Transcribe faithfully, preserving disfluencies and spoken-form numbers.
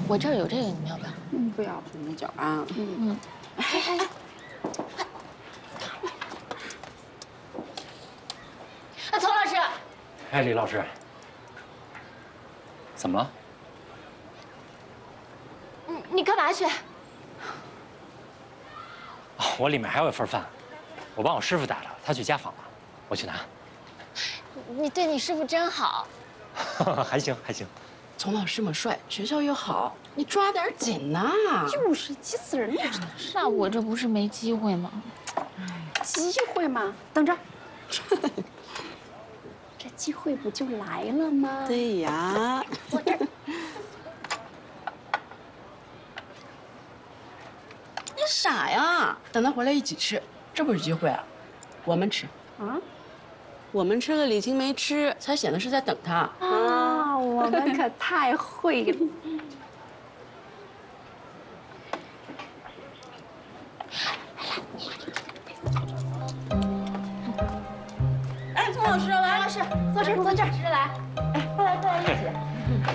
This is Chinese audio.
我这儿有这个，你们要不要？ 嗯，不要水饺啊。嗯嗯。哎哎哎，哎，童老师。 哎，李老师，怎么了？ 你你干嘛去？ 啊，我里面还有一份饭，我帮我师傅打了，他去家访了，我去拿。 你对你师傅真好。 还行还行。 童老师这么帅，学校又好，你抓点紧呐！ 就是急死人了。 那我这不是没机会吗？ 机会吗？等着，这机会不就来了吗？ 对呀。 坐这儿。 你傻呀？等他回来一起吃，这不是机会啊？我们吃啊？ 我们吃了，李青没吃，才显得是在等他啊！我们可太会了。 哎，童老师来， 童老师，坐这儿，坐这儿，来，哎，过来，过来，一起。